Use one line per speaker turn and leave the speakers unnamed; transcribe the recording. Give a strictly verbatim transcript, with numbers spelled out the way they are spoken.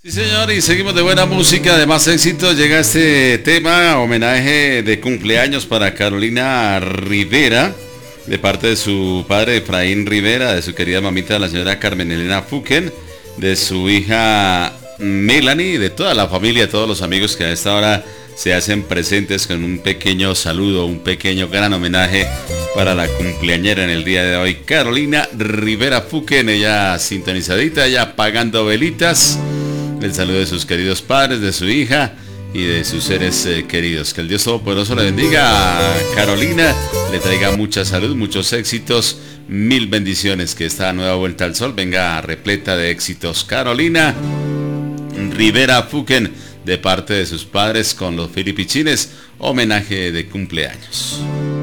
Sí, señor, y seguimos de buena música, de más éxito. Llega este tema, homenaje de cumpleaños para Carolina Rivera, de parte de su padre Efraín Rivera, de su querida mamita, la señora Carmen Elena Fuquen, de su hija Melanie, de toda la familia, todos los amigos que a esta hora se hacen presentes con un pequeño saludo, un pequeño gran homenaje para la cumpleañera en el día de hoy, Carolina Rivera Fuquen, ella sintonizadita, ella apagando velitas. El saludo de sus queridos padres, de su hija y de sus seres eh, queridos. Que el Dios Todopoderoso le bendiga a Carolina, le traiga mucha salud, muchos éxitos, mil bendiciones. Que esta nueva vuelta al sol venga repleta de éxitos. Carolina Rivera Fuquen, de parte de sus padres con los filipichines, homenaje de cumpleaños.